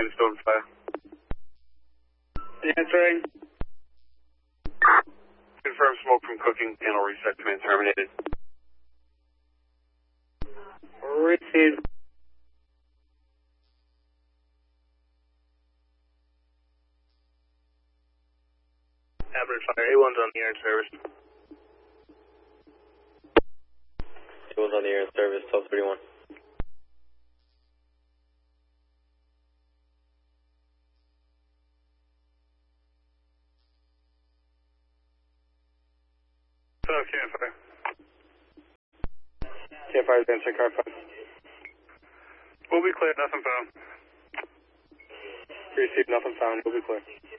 command is still fire. Answering. Confirm smoke from cooking, panel reset, command terminated. Receive. Average fire, A1's on the air in service. A1's on the air in service, 1231. KFI. KFI is answering car 5. We'll be clear, nothing found. Receive, nothing found, we'll be clear.